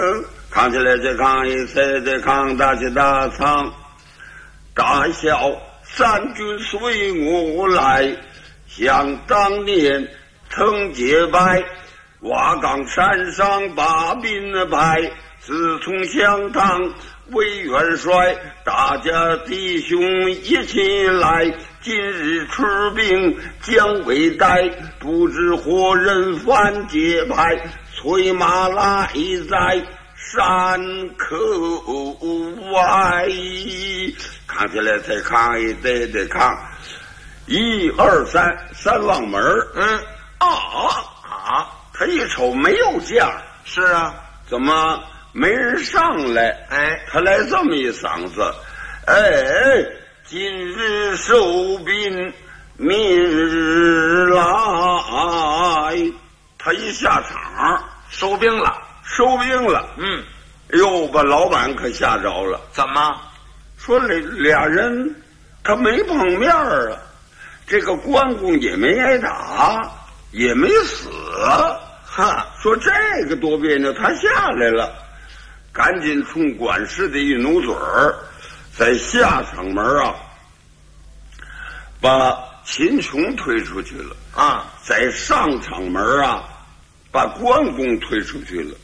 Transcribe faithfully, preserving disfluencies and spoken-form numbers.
嗯，扛起来这扛一塞这扛大起大仓，大笑三军随我来，想当年曾结拜，瓦岗山上把兵败，自从相当为元帅，大家弟兄一起来，今日出兵将未待，不知何人反结派，催马来在山口外。扛起来再扛一得得扛，一二三三望门。 嗯啊啊！他一瞅没有将， 是啊， 怎么没人上来？ 哎， 他来这么一嗓子，哎，今日收兵，明日来。他一下场， 收兵了， 收兵了。 嗯， 哎呦，把老板可吓着了。 怎么说俩俩人他没碰面啊？这个关公也没挨打，也没死。 哈， 说这个多别扭，他下来了，赶紧冲管事的一努嘴儿，在下场门啊，把秦琼推出去了啊， 在上场门啊，把关公推出去了。